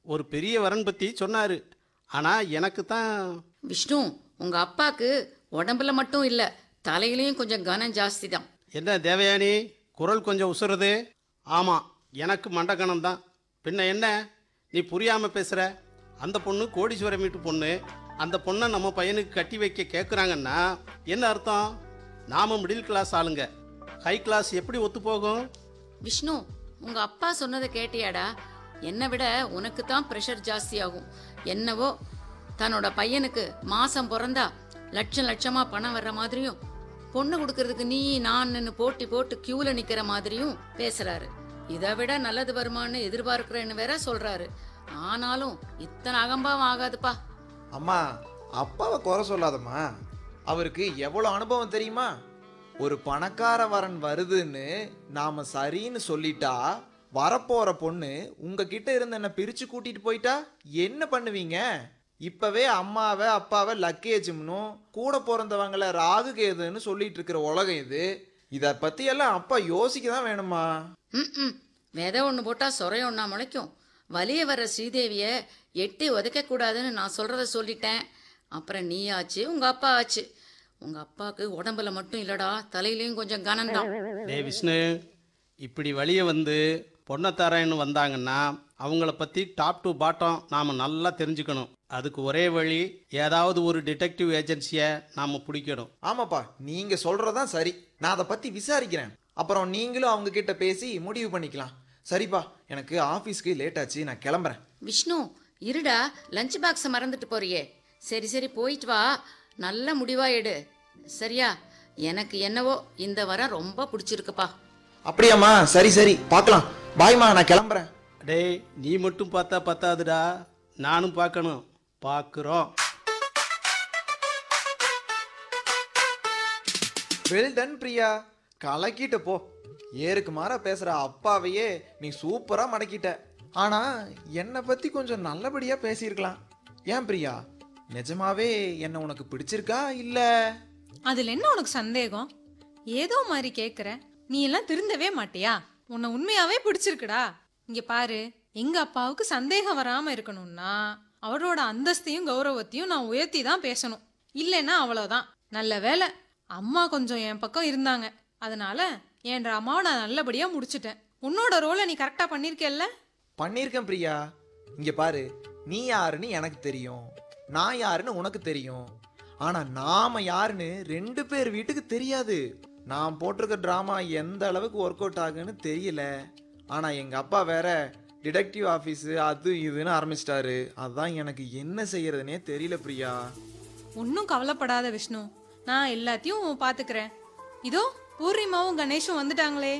ஒரு பெரிய வரன் பற்றி சொன்னார். ஆனால் எனக்கு தான் விஷ்ணு, உங்க அப்பாக்கு உடம்புல மட்டும் இல்ல, தலையிலையும் கொஞ்சம் கனம் ஜாஸ்தி தான். என்ன தேவயானி, குரல் கொஞ்சம் உசுறது? ஆமாம், எனக்கு மண்டகணம் தான். பின்ன என்ன நீ புரியாமல் பேசுகிற? அந்த பொண்ணு கோடீஸ்வரம் வீட்டு பொண்ணு. அந்த பொண்ணை நம்ம பையனுக்கு கட்டி வைக்க கேட்குறாங்கன்னா என்ன அர்த்தம்? நாம மிடில் கிளாஸ் ஆளுங்க, ஹை கிளாஸ் எப்படி ஒத்து போகும்? விஷ்ணு, உங்க அப்பா சொன்னதை கேட்டியாடா? என்னை விட உனக்கு தான் ப்ரெஷர் ஜாஸ்தி ஆகும். என்னவோ தன்னோட பையனுக்கு மாசம் பிறந்தா லட்சம் லட்சமா பணம் வர்ற மாதிரியும், பொண்ணு கொடுக்கறதுக்கு நீ நான் போட்டி போட்டு கியூல நிக்கிற மாதிரியும் பேசுறாரு. இதை விட நல்லது வருமானு எதிர்பார்க்கிறேன்னு வேற சொல்றாரு. ஆனாலும் இத்தனை அகம்பாவம் ஆகாதுப்பா. அம்மா, அப்பாவை குறை சொல்லாதம்மா. அவருக்கு எவ்வளோ அனுபவம் தெரியுமா? ஒரு பணக்கார வரன் வருதுன்னு நாம சரின்னு சொல்லிட்டா, வரப்போற பொண்ணு உங்ககிட்ட இருந்து என்ன பிரிச்சு கூட்டிட்டு போயிட்டா என்ன பண்ணுவீங்க? இப்பவே அம்மாவை அப்பாவை லக்கேஜ்னும் கூட பிறந்தவங்கள ராகு கேதுன்னு சொல்லிட்டு இருக்கிற உலகம் இது. இதை பத்தி எல்லாம் அப்பா யோசிக்க தான் வேணுமா? விதை ஒன்று போட்டா சொரைய ஒன்றா முளைக்கும். வலிய வர ஸ்ரீதேவிய எட்டி உதைக்க கூடாதுன்னு நான் சொல்றத சொல்லிட்டேன். அப்புறம் நீ ஆச்சு, உங்க அப்பா ஆச்சு. உங்க அப்பாவுக்கு உடம்புல மட்டும் இல்லடா, தலையிலையும் கொஞ்சம் கனம்தான். டே விஷ்ணு, இப்படி வழியே வந்து பொண்ணத்தாரன்னு வந்தாங்கன்னா அவங்கள பற்றி டாப் டு பாட்டம் நாம் நல்லா தெரிஞ்சுக்கணும். அதுக்கு ஒரே வழி, ஏதாவது ஒரு டிடெக்டிவ் ஏஜென்சியை நாம் பிடிக்கணும். ஆமாப்பா, நீங்க சொல்றதான் சரி. நான் அதை பத்தி விசாரிக்கிறேன். அப்புறம் நீங்களும் அவங்க கிட்ட பேசி முடிவு பண்ணிக்கலாம். சரிப்பா, எனக்கு ஆஃபீஸ்க்கு லேட் ஆச்சு, நான் கிளம்புறேன். விஷ்ணு, இருடா, லஞ்ச் பாக்ஸை மறந்துட்டு போறியே. சரி சரி, போயிட்டு வா. நல்ல முடிவா எடு, சரியா? எனக்கு என்னவோ இந்த வாரம் ரொம்ப பிடிச்சிருக்குப்பா. அப்படியாம்மா? சரி சரி, பார்க்கலாம். பாய்மா, நான் கிளம்புறேன். டேய், நீ மட்டும் பார்த்தா பத்தாதுடா, நானும் பார்க்கணும். பார்க்குறோம். வெல் டன் பிரியா, கலக்கிட்ட போ. ஏருக்கு மாறா பேசுற அப்பாவையே நீ சூப்பரா மடக்கிட்ட. ஆனா என்னை பத்தி கொஞ்சம் நல்லபடியா பேசியிருக்கலாம். ஏன் பிரியா, நிஜமாவே என்ன உனக்கு பிடிச்சிருக்கா இல்ல? அதுல என்ன உனக்கு சந்தேகம்? ஏதோ மாதிரி கேக்குற. நீ எல்லாம் திருந்தவே மாட்டியா? உன்னை உண்மையாவே பிடிச்சிருக்குடா. இங்க பாரு, எங்க அப்பாவுக்கு சந்தேகம் வராம இருக்கணும்னா அவரோட அந்தஸ்தையும் கௌரவத்தையும் நான் உயர்த்தி தான் பேசணும். இல்லைன்னா அவ்வளவுதான். நல்ல வேலை அம்மா கொஞ்சம் என் பக்கம் இருந்தாங்க. அதனால என் அம்மாவை நான் நல்லபடியா முடிச்சிட்டேன். உன்னோட ரோலை நீ கரெக்டா பண்ணிருக்கல்ல? பண்ணியிருக்கேன் பிரியா. இங்க பாரு, நீ யாருன்னு எனக்கு தெரியும், நான் யாருன்னு உனக்கு தெரியும். ஆனா நாம யாருன்னு 2 பேர் வீட்டுக்கு தெரியாது. நான் போட்டிருக்க டிராமா எந்த அளவுக்கு ஒர்க் அவுட் ஆகுன்னு தெரியல. ஆனா எங்க அப்பா வேற டிடெக்டிவ் ஆஃபீஸ் அது இதுன்னு ஆரம்பிச்சிட்டாரு. அதுதான் எனக்கு என்ன செய்யறதுனே தெரியல பிரியா. ஒன்னும் கவலைப்படாத விஷ்ணு, நான் எல்லாத்தையும் பாத்துக்கிறேன். இதோ பூர்ணிமாவும் கணேஷும் வந்துட்டாங்களே.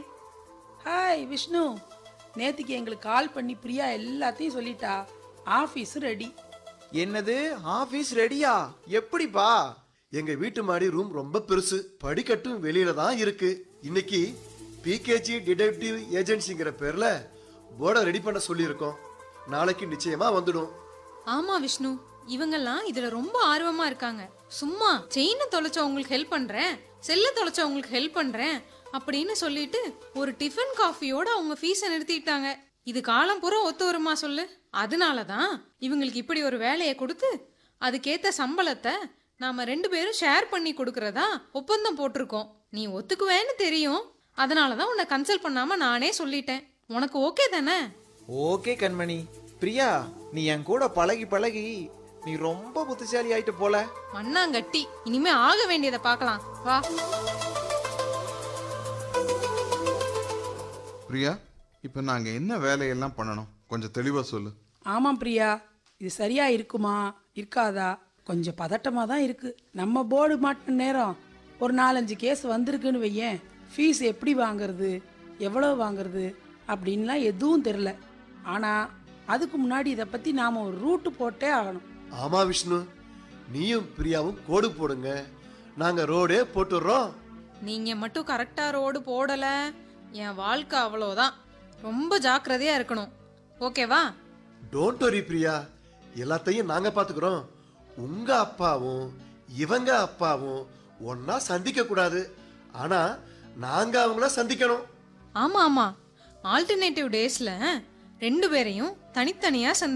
ஹாய் விஷ்ணு, நேத்திக்கு எங்களுக்கு கால் பண்ணி பிரியா எல்லாத்தையும் சொல்லிட்டா. Office ready. என்னது, ஆஃபீஸ் ரெடியா? எப்படிப்பா? எங்க வீட்டு மாடி ரூம் ரொம்ப பெருசு, படிக்கட்டும் வெளியில தான் இருக்கு. இன்னைக்கு பிகேஜி டிடெக்டிவ் ஏஜென்சிங்கிற பேர்ல போர்டை ரெடி பண்ண சொல்லியிருக்கோம். நாளைக்கு நிச்சயமா வந்துடும். ஆமா விஷ்ணு, இவங்கெல்லாம் இதுல ரொம்ப ஆர்வமா இருக்காங்க. சும்மா செயினை தொலைச்சவங்களுக்கு ஹெல்ப் பண்றேன், செல்ல தொலைச்சவங்களுக்கு ஹெல்ப் பண்றேன் அப்படின்னு சொல்லிட்டு ஒரு டிஃபன் காஃபியோட அவங்க ஃபீஸை நிறுத்திட்டாங்க. இது காலம் பூரா ஒத்து வருமா சொல்லு? அதனாலதான் இவங்களுக்கு இப்படி ஒரு வேலையை கொடுத்து அதுக்கேத்த சம்பளத்தை நாம 2 பேரும் ஷேர் பண்ணி கொடுக்கறதா ஒப்பந்தம் போட்டிருக்கோம். நீ ஒத்துக்குவேன்னு தெரியும், அதனாலதான் உன்னை கன்சல்ட் பண்ணாம நானே சொல்லிட்டேன். உனக்கு ஓகே தானே? ஓகே கண்மணி. பிரியா, நீ என் கூட பழகி பழகி நீ ரொம்ப புத்திசாலி ஆயிட்டு போல. மண்ணாங்கட்டி, இனிமே ஆக வேண்டியதை பார்க்கலாம் வா. பிரியா, இப்போ நாங்கள் என்ன வேலையெல்லாம் பண்ணணும், கொஞ்சம் தெளிவாக சொல்லு. ஆமாம் பிரியா, இது சரியா இருக்குமா இருக்காதா? கொஞ்சம் பதட்டமாக தான் இருக்கு. நம்ம போர்டு மாட்டின நேரம் ஒரு 4-5 கேஸ் வந்திருக்குன்னு வையேன். ஃபீஸ் எப்படி வாங்குறது, எவ்வளோ வாங்குறது அப்படின்லாம் எதுவும் தெரில. ஆனால் அதுக்கு முன்னாடி இதை பற்றி நாம் ஒரு ரூட்டு போட்டே ஆகணும். ஆமா விஷ்ணு, நீயும் பிரியாவும் கோடு போடுங்க, நாங்க ரோடே போட்டுடுறோம். நீங்க மட்டும் கரெக்டா ரோடு போடல, என் வாழ்க்கை அவ்வளோதான். ரொம்ப ஜாக்கிரதையா இருக்கணும், ஓகேவா? டோன்ட் வரி பிரியா, எல்லாத்தையும் நாங்க பாத்துக்கிறோம். உங்க அப்பாவும் இவங்க அப்பாவும் ஒன்னா சந்திக்க கூடாது, ஆனா நாங்க அவங்கள சந்திக்கணும். ஆமா ஆமா, ஆல்டர்னேட்டிவ் டேஸ்ல 2 பேரையும் தனித்தனியா